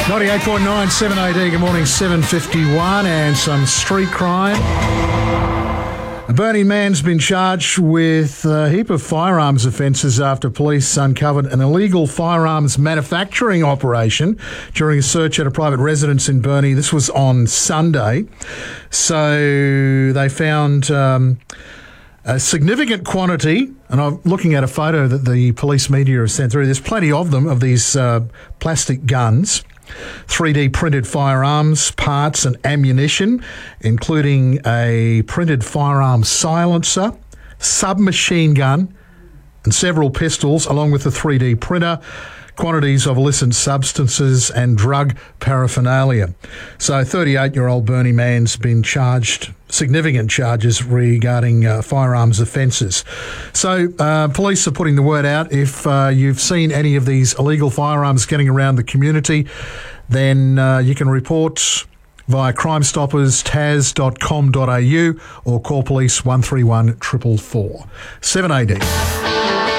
98.9, 7AD, good morning, 7:51, and some street crime. A Burnie man's been charged with a heap of firearms offences after police uncovered an illegal firearms manufacturing operation during a search at a private residence in Burnie. This was on Sunday. So they found a significant quantity, and I'm looking at a photo that the police media have sent through. There's plenty of them, of these plastic guns. 3D printed firearms, parts and ammunition, including a printed firearms silencer, submachine gun and several pistols, along with a 3D printer, quantities of illicit substances and drug paraphernalia. So 38-year-old Burnie man's been charged, significant charges regarding firearms offences. So police are putting the word out. If you've seen any of these illegal firearms getting around the community, then you can report via crimestoppers, tas.com.au or call police 131 444. 7AD.